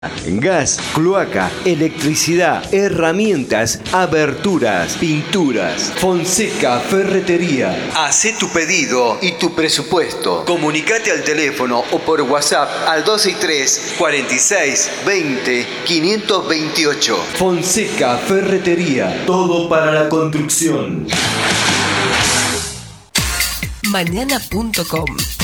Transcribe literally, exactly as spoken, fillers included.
Gas, cloaca, electricidad, herramientas, aberturas, pinturas. Fonseca Ferretería. Hacé tu pedido y tu presupuesto. Comunicate al teléfono o por WhatsApp al dos seis tres, cuarenta y seis, veinte, quinientos veintiocho. Fonseca Ferretería. Todo para la construcción. Mañana punto com